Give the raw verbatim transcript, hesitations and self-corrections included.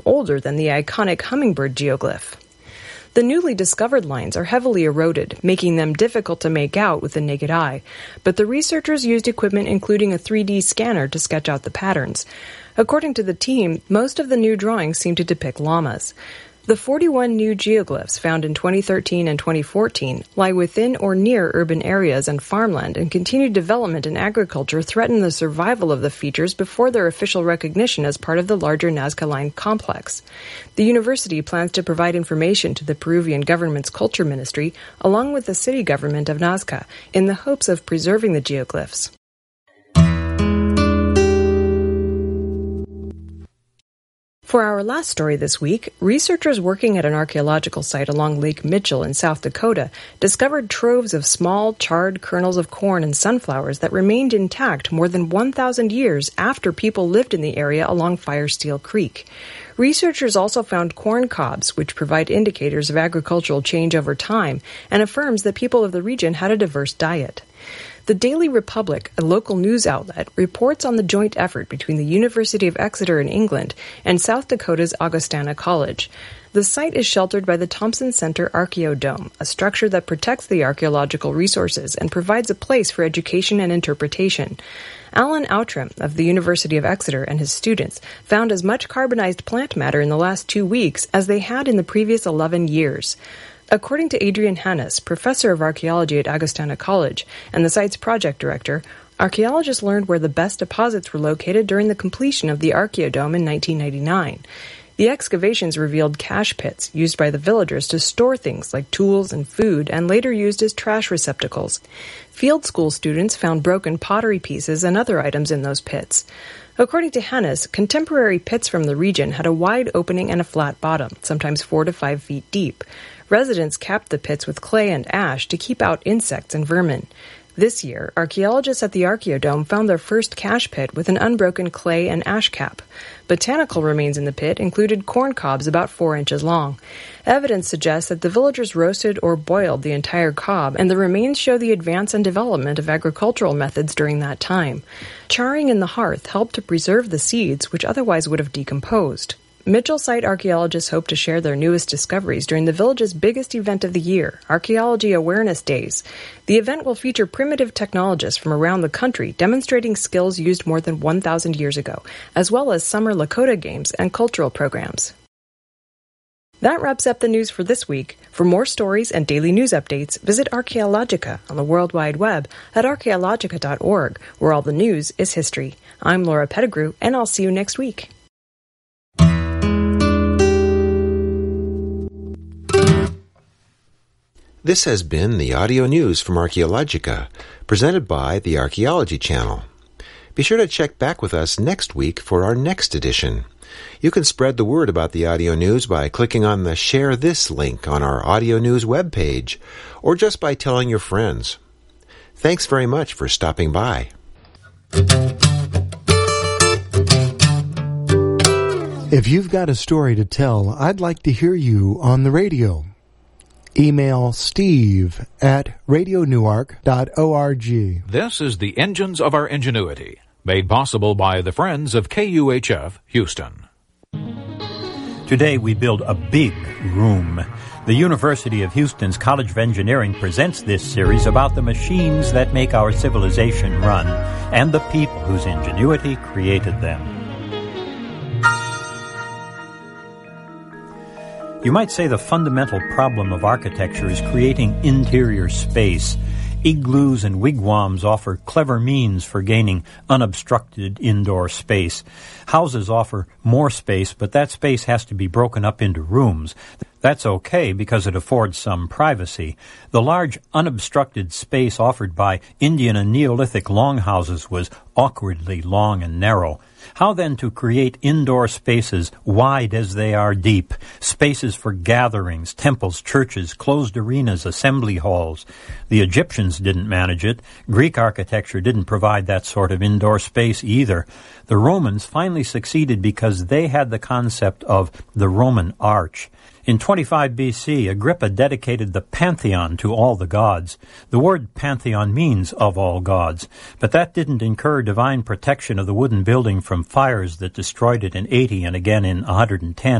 older than the iconic hummingbird geoglyph. The newly discovered lines are heavily eroded, making them difficult to make out with the naked eye, but the researchers used equipment including a three D scanner to sketch out the patterns. According to the team, most of the new drawings seem to depict llamas. The forty-one new geoglyphs found in twenty thirteen and twenty fourteen lie within or near urban areas and farmland, and continued development in agriculture threaten the survival of the features before their official recognition as part of the larger Nazca Line complex. The university plans to provide information to the Peruvian government's culture ministry, along with the city government of Nazca, in the hopes of preserving the geoglyphs. For our last story this week, researchers working at an archaeological site along Lake Mitchell in South Dakota discovered troves of small, charred kernels of corn and sunflowers that remained intact more than one thousand years after people lived in the area along Firesteel Creek. Researchers also found corn cobs, which provide indicators of agricultural change over time, and affirms that people of the region had a diverse diet. The Daily Republic, a local news outlet, reports on the joint effort between the University of Exeter in England and South Dakota's Augustana College. The site is sheltered by the Thompson Center Archaeodome, a structure that protects the archaeological resources and provides a place for education and interpretation. Alan Outram of the University of Exeter and his students found as much carbonized plant matter in the last two weeks as they had in the previous eleven years. According to Adrian Hannes, professor of archaeology at Augustana College and the site's project director, archaeologists learned where the best deposits were located during the completion of the Archaeodome in nineteen ninety-nine. The excavations revealed cache pits used by the villagers to store things like tools and food, and later used as trash receptacles. Field school students found broken pottery pieces and other items in those pits. According to Hannes, contemporary pits from the region had a wide opening and a flat bottom, sometimes four to five feet deep. Residents capped the pits with clay and ash to keep out insects and vermin. This year, archaeologists at the Archaeodome found their first cache pit with an unbroken clay and ash cap. Botanical remains in the pit included corn cobs about four inches long. Evidence suggests that the villagers roasted or boiled the entire cob, and the remains show the advance and development of agricultural methods during that time. Charring in the hearth helped to preserve the seeds, which otherwise would have decomposed. Mitchell site archaeologists hope to share their newest discoveries during the village's biggest event of the year, Archaeology Awareness Days. The event will feature primitive technologists from around the country demonstrating skills used more than one thousand years ago, as well as summer Lakota games and cultural programs. That wraps up the news for this week. For more stories and daily news updates, visit Archaeologica on the World Wide Web at archaeologica dot org, where all the news is history. I'm Laura Pettigrew, and I'll see you next week. This has been the audio news from Archaeologica, presented by the Archaeology Channel. Be sure to check back with us next week for our next edition. You can spread the word about the audio news by clicking on the Share This link on our audio news webpage, or just by telling your friends. Thanks very much for stopping by. If you've got a story to tell, I'd like to hear you on the radio. Email steve at radio newark dot org. This is the Engines of Our Ingenuity, made possible by the Friends of K U H F Houston. Today we build a big room. The University of Houston's College of Engineering presents this series about the machines that make our civilization run and the people whose ingenuity created them. You might say the fundamental problem of architecture is creating interior space. Igloos and wigwams offer clever means for gaining unobstructed indoor space. Houses offer more space, but that space has to be broken up into rooms. That's okay because it affords some privacy. The large unobstructed space offered by Indian and Neolithic longhouses was awkwardly long and narrow. How then to create indoor spaces wide as they are deep, spaces for gatherings, temples, churches, closed arenas, assembly halls? The Egyptians didn't manage it. Greek architecture didn't provide that sort of indoor space either. The Romans finally succeeded because they had the concept of the Roman arch. In twenty-five B C, Agrippa dedicated the Pantheon to all the gods. The word Pantheon means of all gods, but that didn't incur divine protection of the wooden building for from fires that destroyed it in eighty and again in one hundred ten.